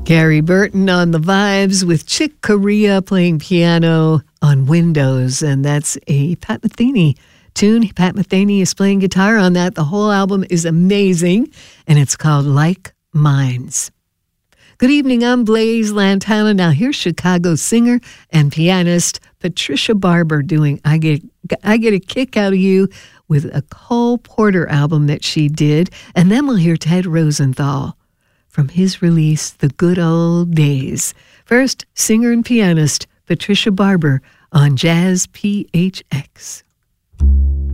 Gary Burton on the vibes with Chick Corea playing piano on Windows, and that's a Pat Metheny tune. Pat Metheny is playing guitar on that. The whole album is amazing, and it's called Like Minds. Good evening, I'm Blaze Lantana. Now here's Chicago singer and pianist Patricia Barber doing I Get a Kick Out of You with a Cole Porter album that she did, and then we'll hear Ted Rosenthal from his release, The Good Old Days. First, singer and pianist Patricia Barber on Jazz PHX.